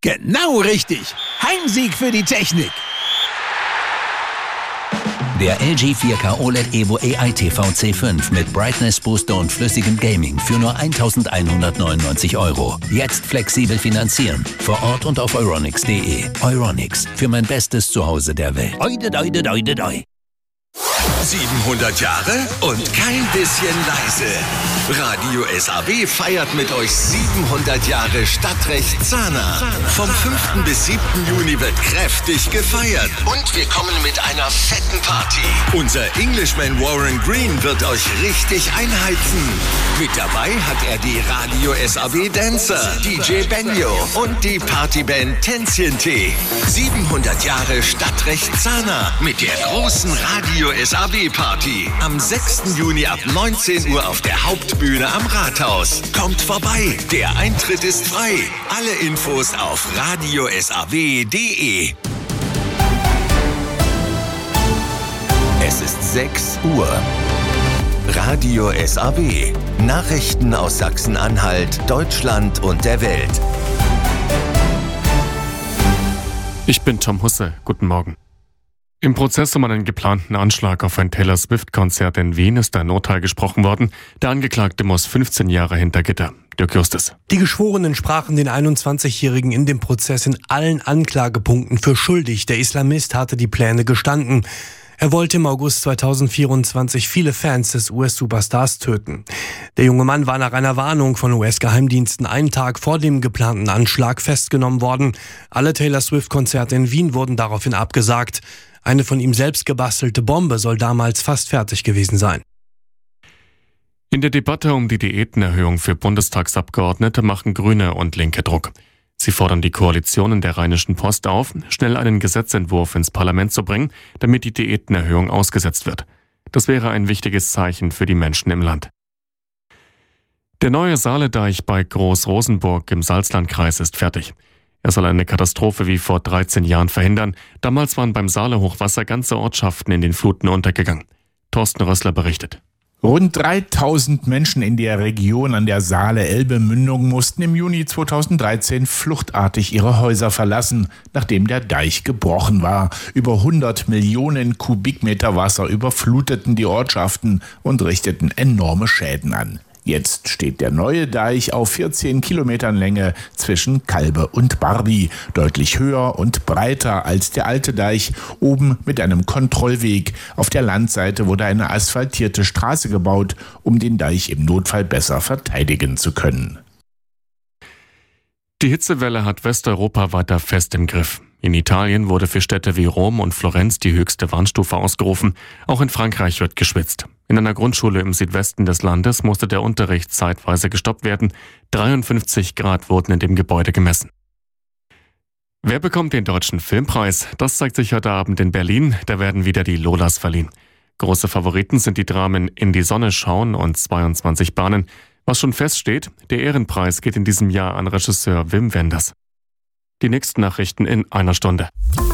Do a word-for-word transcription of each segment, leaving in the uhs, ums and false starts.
Genau richtig. Heimsieg für die Technik. Der L G vier K O L E D Evo A I T V C fünf mit Brightness Booster und flüssigem Gaming für nur eintausendeinhundertneunundneunzig Euro. Jetzt flexibel finanzieren. Vor Ort und auf euronics punkt de. Euronics, für mein bestes Zuhause der Welt. Oide, oide, oide, oide. siebenhundert Jahre und kein bisschen leise. Radio S A W feiert mit euch siebenhundert Jahre Stadtrecht Zahna. Vom fünften bis siebten Juni wird kräftig gefeiert. Und wir kommen mit einer fetten Party. Unser Englishman Warren Green wird euch richtig einheizen. Mit dabei hat er die Radio S A W Dancer, D J Benjo und die Partyband Tänzchen Tee. siebenhundert Jahre Stadtrecht Zahna mit der großen Radio S A W Party. Am sechsten Juni ab neunzehn Uhr auf der Hauptbühne am Rathaus. Kommt vorbei, der Eintritt ist frei. Alle Infos auf radio s a w punkt de. Es ist sechs Uhr. Radio S A W. Nachrichten aus Sachsen-Anhalt, Deutschland und der Welt. Ich bin Tom Husse. Guten Morgen. Im Prozess um einen geplanten Anschlag auf ein Taylor Swift-Konzert in Wien ist ein Urteil gesprochen worden. Der Angeklagte muss fünfzehn Jahre hinter Gitter. Dirk Justus. Die Geschworenen sprachen den einundzwanzigjährigen in dem Prozess in allen Anklagepunkten für schuldig. Der Islamist hatte die Pläne gestanden. Er wollte im August zweitausendvierundzwanzig viele Fans des U S-Superstars töten. Der junge Mann war nach einer Warnung von U S-Geheimdiensten einen Tag vor dem geplanten Anschlag festgenommen worden. Alle Taylor Swift-Konzerte in Wien wurden daraufhin abgesagt. Eine von ihm selbst gebastelte Bombe soll damals fast fertig gewesen sein. In der Debatte um die Diätenerhöhung für Bundestagsabgeordnete machen Grüne und Linke Druck. Sie fordern die Koalitionen der Rheinischen Post auf, schnell einen Gesetzentwurf ins Parlament zu bringen, damit die Diätenerhöhung ausgesetzt wird. Das wäre ein wichtiges Zeichen für die Menschen im Land. Der neue Saale-Deich bei Groß-Rosenburg im Salzlandkreis ist fertig. Er soll eine Katastrophe wie vor dreizehn Jahren verhindern. Damals waren beim Saale-Hochwasser ganze Ortschaften in den Fluten untergegangen. Thorsten Rössler berichtet. Rund dreitausend Menschen in der Region an der Saale-Elbe-Mündung mussten im Juni zweitausenddreizehn fluchtartig ihre Häuser verlassen, nachdem der Deich gebrochen war. Über hundert Millionen Kubikmeter Wasser überfluteten die Ortschaften und richteten enorme Schäden an. Jetzt steht der neue Deich auf vierzehn Kilometern Länge zwischen Kalbe und Bardi, deutlich höher und breiter als der alte Deich, oben mit einem Kontrollweg. Auf der Landseite wurde eine asphaltierte Straße gebaut, um den Deich im Notfall besser verteidigen zu können. Die Hitzewelle hat Westeuropa weiter fest im Griff. In Italien wurde für Städte wie Rom und Florenz die höchste Warnstufe ausgerufen. Auch in Frankreich wird geschwitzt. In einer Grundschule im Südwesten des Landes musste der Unterricht zeitweise gestoppt werden. dreiundfünfzig Grad wurden in dem Gebäude gemessen. Wer bekommt den Deutschen Filmpreis? Das zeigt sich heute Abend in Berlin. Da werden wieder die Lolas verliehen. Große Favoriten sind die Dramen In die Sonne schauen und zweiundzwanzig Bahnen. Was schon feststeht, der Ehrenpreis geht in diesem Jahr an Regisseur Wim Wenders. Die nächsten Nachrichten in einer Stunde.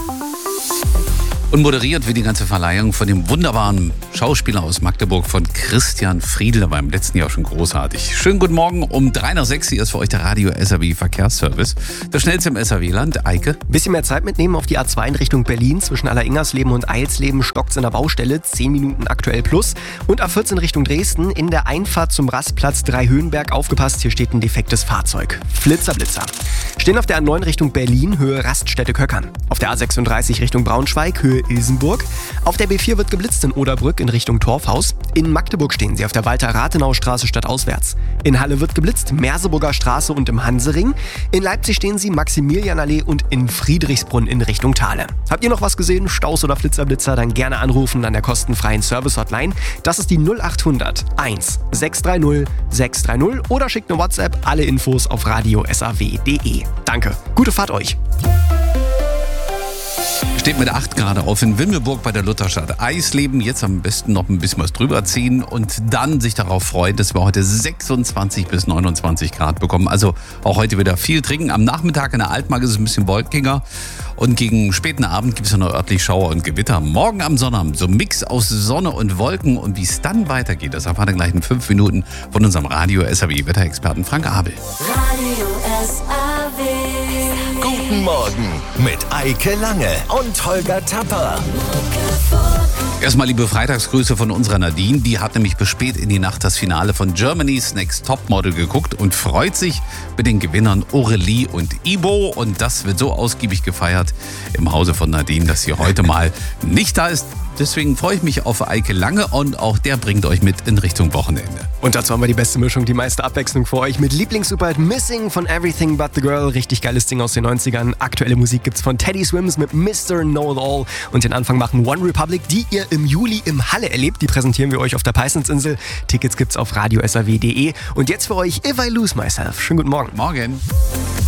Und moderiert wird die ganze Verleihung von dem wunderbaren Schauspieler aus Magdeburg, von Christian Friedl. Der war im letzten Jahr schon großartig. Schönen guten Morgen um drei nach sechs. Hier ist für euch der Radio S A W Verkehrsservice. Das schnellste im S A W-Land. Eike. Bisschen mehr Zeit mitnehmen auf die A zwei in Richtung Berlin. Zwischen Alleringers-Leben und Eilsleben stockt's in der Baustelle. zehn Minuten aktuell plus. Und A vierzehn Richtung Dresden. In der Einfahrt zum Rastplatz Dreihöhenberg. Aufgepasst, hier steht ein defektes Fahrzeug. Flitzer, Blitzer. Stehen auf der A neun Richtung Berlin, Höhe Raststätte Köckern. Auf der A sechsunddreißig Richtung Braunschweig, Höhe Ilsenburg. Auf der B vier wird geblitzt in Oderbrück in Richtung Torfhaus. In Magdeburg stehen sie auf der Walter-Rathenau-Straße stadtauswärts. In Halle wird geblitzt, Merseburger Straße und im Hansering. In Leipzig stehen sie Maximilianallee und in Friedrichsbrunn in Richtung Thale. Habt ihr noch was gesehen, Staus oder Flitzerblitzer, dann gerne anrufen an der kostenfreien Service-Hotline. Das ist die null acht hundert eins sechs drei null sechs drei null oder schickt eine WhatsApp. Alle Infos auf radio s a w punkt de. Danke, gute Fahrt euch. Steht mit acht Grad auf in Wimmelburg bei der Lutherstadt Eisleben. Jetzt am besten noch ein bisschen was drüber ziehen und dann sich darauf freuen, dass wir heute sechsundzwanzig bis neunundzwanzig Grad bekommen. Also auch heute wieder viel trinken. Am Nachmittag in der Altmark ist es ein bisschen wolkiger und gegen späten Abend gibt es noch örtlich Schauer und Gewitter. Morgen am Sonnabend so ein Mix aus Sonne und Wolken und wie es dann weitergeht, das erfahren wir gleich in fünf Minuten von unserem Radio S A W Wetterexperten Frank Abel. Radio S A W. Gut. Guten Morgen mit Eike Lange und Holger Tapper. Erstmal liebe Freitagsgrüße von unserer Nadine. Die hat nämlich bis spät in die Nacht das Finale von Germany's Next Topmodel geguckt und freut sich mit den Gewinnern Aurelie und Ibo. Und das wird so ausgiebig gefeiert im Hause von Nadine, dass sie heute mal nicht da ist. Deswegen freue ich mich auf Eike Lange und auch der bringt euch mit in Richtung Wochenende. Und dazu haben wir die beste Mischung, die meiste Abwechslung für euch mit Lieblingssuperhit Missing von Everything But The Girl. Richtig geiles Ding aus den neunzigern. Aktuelle Musik gibt's von Teddy Swims mit Mister Know It All. Und den Anfang machen One Republic, die ihr im Juli im Halle erlebt. Die präsentieren wir euch auf der Peissensinsel. Tickets gibt's auf radio s a w punkt d e. Und jetzt für euch If I Lose Myself. Schönen guten Morgen. Morgen.